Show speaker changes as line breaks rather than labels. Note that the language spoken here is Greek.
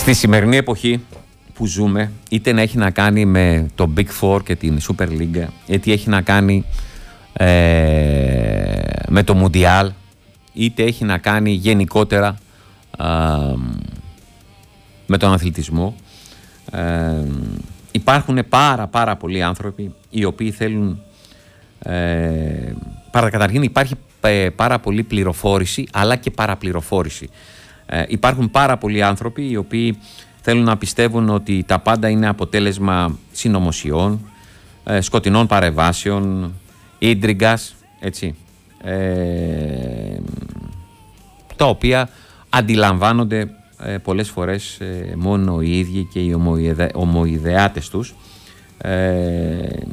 Στη σημερινή εποχή που ζούμε, είτε να έχει να κάνει με το Big Four και την Super League, είτε έχει να κάνει με το Mundial, είτε έχει να κάνει γενικότερα με τον αθλητισμό, υπάρχουν πάρα πολλοί άνθρωποι οι οποίοι θέλουν, καταρχήν υπάρχει πάρα πολλή πληροφόρηση αλλά και παραπληροφόρηση. Υπάρχουν πάρα πολλοί άνθρωποι οι οποίοι θέλουν να πιστεύουν ότι τα πάντα είναι αποτέλεσμα συνωμοσιών, σκοτεινών παρεμβάσεων, ίντριγκας, έτσι, τα οποία αντιλαμβάνονται πολλές φορές μόνο οι ίδιοι και οι ομοειδεάτες τους,